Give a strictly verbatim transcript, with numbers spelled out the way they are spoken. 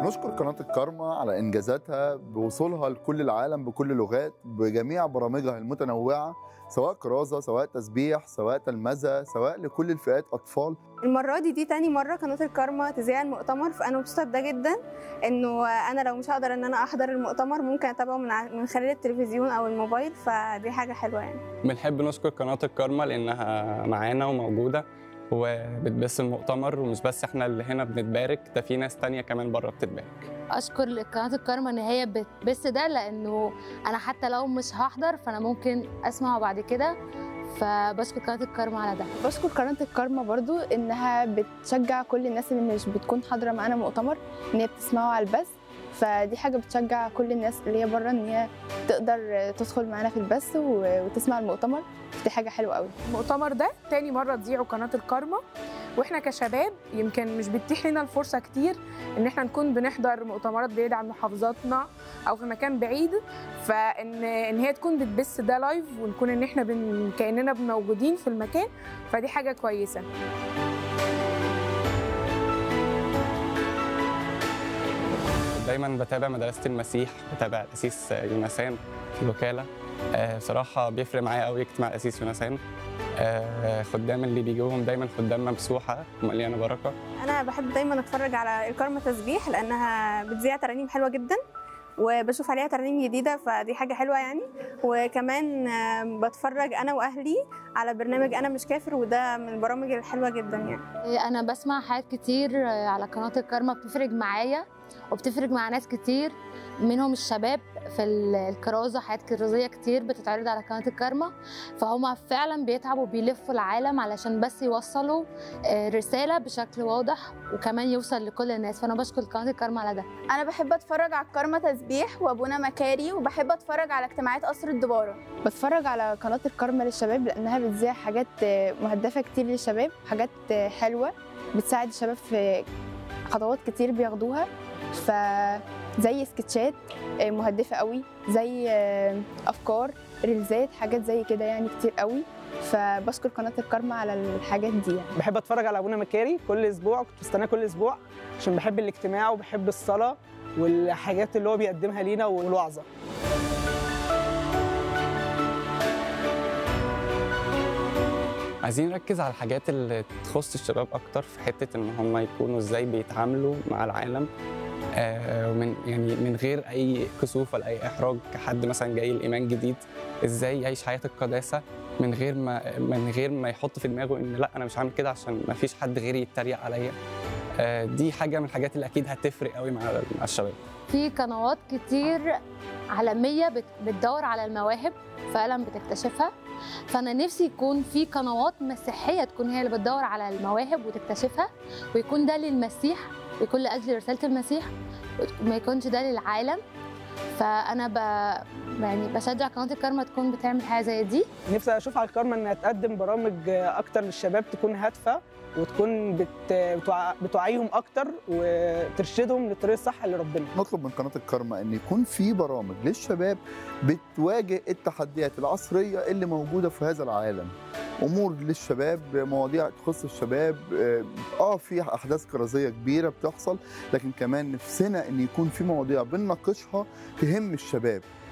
نشكر قناة الكارما على إنجازاتها بوصولها لكل العالم بكل اللغات بجميع برامجها المتنوعة، سواء كرازة، سواء تسبيح، سواء تلمذة، سواء لكل الفئات أطفال. المرة دي دي تاني مرة قناة الكارما تذيع المؤتمر، فأنا مبسوطة بده جدا. إنه أنا لو مش هقدر إن أنا أحضر المؤتمر ممكن أتابعه من ع- من خلال التلفزيون أو الموبايل، فدي حاجة حلوة يعني. بنحب نشكر قناة الكارما لأنها معانا وموجودة وبتبث المؤتمر، ومش بس احنا اللي هنا بنتبارك، ده في ناس تانية كمان بره بتتبارك. اشكر قناه الكارما ان هي بتبث ده، لانه انا حتى لو مش هحضر فانا ممكن اسمعه بعد كده، فبشكر قناه الكارما على ده. بشكر قناة الكارما برضو إنها بتشجع كل الناس اللي مش بتكون حاضرة معانا مؤتمر إن هي بتسمعه على البث، فدي حاجة بتشجع كل الناس اللي هي بره إن هي تقدر تدخل معانا في البث و- وتسمع المؤتمر، دي حاجة حلوة قوي. المؤتمر ده تاني مرة تذيعه قناة الكارما، واحنا كشباب يمكن مش بتتيح لنا الفرصة كتير ان احنا نكون بنحضر مؤتمرات بعيدة عن محافظاتنا او في مكان بعيد، فان ان هي تكون بتبث ده لايف ونكون ان احنا بن... كأننا موجودين في المكان، فدي حاجة كويسة. دايما بتابع مدرسة المسيح، بتابع الأسيس يونسان في الوكالة. آه، بصراحة بيفرق معايا قوي اجتماع الأسيس يونسان. آه، خدام اللي بيجوهم دايما خدام ممسوحة ومليانة بركة. أنا بحب دايما أتفرج على الكارما تسبيح لأنها بتذيع ترانيم حلوة جدا، وبشوف عليها ترانيم جديدة، فدي حاجة حلوة يعني. وكمان آه، بتفرج أنا وأهلي على برنامج أنا مش كافر، وده من البرامج الحلوة جدا يعني. انا بسمع حاجات كتير على قناه الكارما بتفرق معايا وبتفرق مع ناس كتير، منهم الشباب في الكرازه، حياه كرازيه كتير بتتعرض على قناه الكارما، فهم فعلا بيتعبوا بيلفوا العالم علشان بس يوصلوا آه، رساله بشكل واضح وكمان يوصل لكل الناس، فانا بشكر قناه الكارما على ده. أنا بحب أتفرج على الكارما تسبيح وأبونا مكاري، وبحب أتفرج على اجتماعات قصر الدبارة. بتفرج على قناة الكارما للشباب لأنها بتذيع حاجات مهدفة كتير للشباب، حاجات حلوة بتساعد الشباب في خطوات كتير بياخدوها، فزي سكتشات مهدفة قوي، زي أفكار ريلزات، حاجات زي كده يعني كتير قوي، فبشكر قناة الكارما على الحاجات دي يعني. بحب اتفرج على ابونا مكاري كل اسبوع، كنت بستناه كل اسبوع عشان بحب الاجتماع وبحب الصلاه والحاجات اللي هو بيقدمها لينا والوعظه. عايزين نركز على الحاجات اللي تخص الشباب أكتر، في حتة إن هم يكونوا إزاي بيتعاملوا مع العالم، آه، ومن يعني من غير أي كسوف ولا أي إحراج. حد مثلا جاي الإيمان جديد، إزاي يعيش حياة القداسة من غير ما من غير ما يحط في دماغه إن لا أنا مش هعمل كده عشان ما فيش حد غيري يتريق عليا. آه، دي حاجة من الحاجات اللي أكيد هتفرق قوي مع مع الشباب. في قنوات كتير عالمية بت- بتدور على المواهب فعلا بتكتشفها، فأنا نفسي يكون في قنوات مسيحية تكون هي اللي بتدور على المواهب وتكتشفها، ويكون ده للمسيح ويكون لأجل رسالة المسيح، وما يكونش ده للعالم. فأنا ب... يعني بشجع قناة الكارما تكون بتعمل حاجة زي دي. نفسي اشوف على الكارما انها تقدم برامج اكتر للشباب، تكون هادفه وتكون بت... بتوع... بتوعيهم اكتر وترشدهم للطريق الصح لربنا. نطلب من قناة الكارما أن يكون في برامج للشباب بتواجه التحديات العصرية اللي موجودة في هذا العالم، أمور للشباب، مواضيع تخص الشباب. آه في أحداث كرازية كبيرة بتحصل، لكن كمان نفسنا أن يكون في مواضيع بنناقشها تهم الشباب.